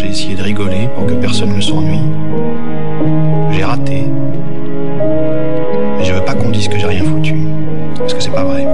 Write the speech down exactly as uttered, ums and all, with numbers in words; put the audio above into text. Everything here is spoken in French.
j'ai essayé de rigoler pour que personne ne s'ennuie. J'ai raté. Mais je veux pas qu'on dise que j'ai rien foutu. Parce que c'est pas vrai.